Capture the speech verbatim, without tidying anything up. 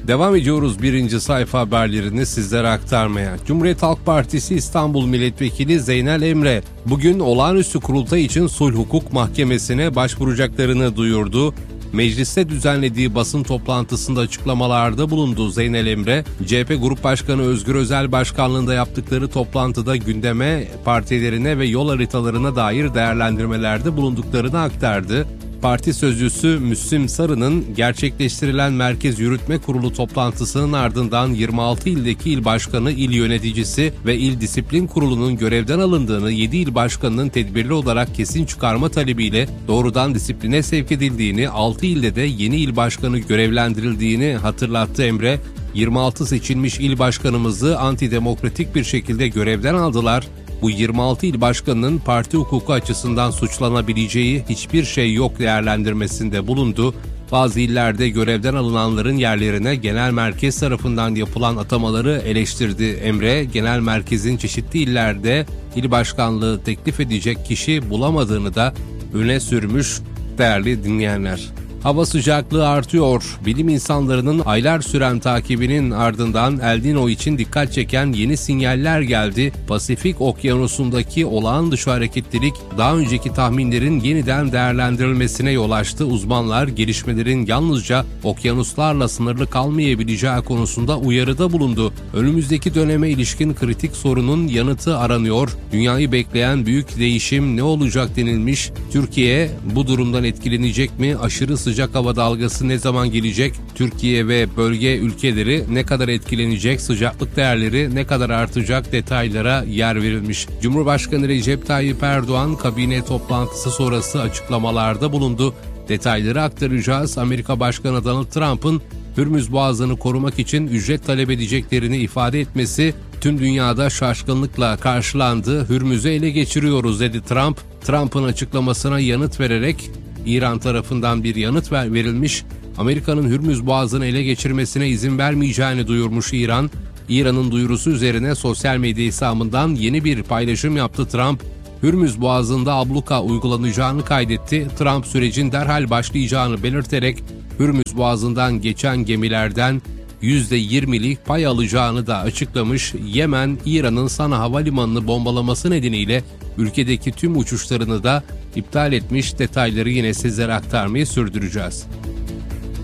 Devam ediyoruz birinci sayfa haberlerini sizlere aktarmaya. Cumhuriyet Halk Partisi İstanbul Milletvekili Zeynel Emre bugün olağanüstü kurultay için Sulh Hukuk Mahkemesi'ne başvuracaklarını duyurdu. Mecliste düzenlediği basın toplantısında açıklamalarda bulundu Zeynel Emre, C H P Grup Başkanı Özgür Özel başkanlığında yaptıkları toplantıda gündeme, partilerine ve yol haritalarına dair değerlendirmelerde bulunduklarını aktardı. Parti sözcüsü Müslim Sarı'nın gerçekleştirilen Merkez Yürütme Kurulu toplantısının ardından yirmi altı ildeki il başkanı, il yöneticisi ve il disiplin kurulunun görevden alındığını, yedi il başkanının tedbirli olarak kesin çıkarma talebiyle doğrudan disipline sevk edildiğini, altı ilde de yeni il başkanı görevlendirildiğini hatırlattı Emre. yirmi altı seçilmiş il başkanımızı antidemokratik bir şekilde görevden aldılar. Bu yirmi altı il başkanının parti hukuku açısından suçlanabileceği hiçbir şey yok değerlendirmesinde bulundu. Bazı illerde görevden alınanların yerlerine genel merkez tarafından yapılan atamaları eleştirdi Emre. Genel merkezin çeşitli illerde il başkanlığı teklif edecek kişi bulamadığını da öne sürmüş değerli dinleyenler. Hava sıcaklığı artıyor. Bilim insanlarının aylar süren takibinin ardından El Niño için dikkat çeken yeni sinyaller geldi. Pasifik Okyanusu'ndaki olağan dışı hareketlilik daha önceki tahminlerin yeniden değerlendirilmesine yol açtı. Uzmanlar gelişmelerin yalnızca okyanuslarla sınırlı kalmayabileceği konusunda uyarıda bulundu. Önümüzdeki döneme ilişkin kritik sorunun yanıtı aranıyor. Dünyayı bekleyen büyük değişim ne olacak denilmiş. Türkiye bu durumdan etkilenecek mi? Aşırı sıcak hava dalgası ne zaman gelecek? Türkiye ve bölge ülkeleri ne kadar etkilenecek? Sıcaklık değerleri ne kadar artacak? Detaylara yer verilmiş. Cumhurbaşkanı Recep Tayyip Erdoğan kabine toplantısı sonrası açıklamalarda bulundu. Detayları aktaracağız. Amerika Başkanı Donald Trump'ın Hürmüz Boğazı'nı korumak için ücret talep edeceklerini ifade etmesi tüm dünyada şaşkınlıkla karşılandı. Hürmüz'ü ele geçiriyoruz dedi Trump. Trump'ın açıklamasına yanıt vererek İran tarafından bir yanıt ver- verilmiş. Amerika'nın Hürmüz Boğazı'nı ele geçirmesine izin vermeyeceğini duyurmuş İran. İran'ın duyurusu üzerine sosyal medya hesabından yeni bir paylaşım yaptı Trump. Hürmüz Boğazı'nda abluka uygulanacağını kaydetti. Trump sürecin derhal başlayacağını belirterek Hürmüz Boğazı'ndan geçen gemilerden yüzde yirmilik pay alacağını da açıklamış. Yemen, İran'ın Sana Havalimanı'nı bombalaması nedeniyle ülkedeki tüm uçuşlarını da iptal etmiş. Detayları yine sizlere aktarmayı sürdüreceğiz.